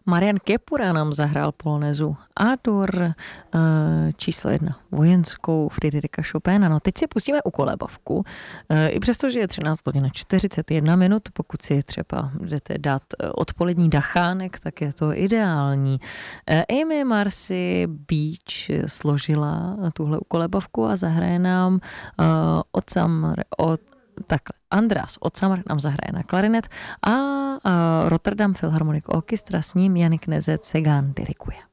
Marian Kepura nám zahrál polonezu A-dur číslo 1, vojenskou Friedricha Chopina. No, teď si pustíme ukolébavku. I přesto, že je 13 hodin 41 minut, pokud si třeba jdete dát odpolední dachánek, tak je to ideální. Amy Marcy Beach složila tuhle ukolébavku a zahraje nám takhle. András Otsamr nám zahraje na klarinet a Rotterdam Philharmonic Orchestra, s ním Janik Nezet Segan diriguje.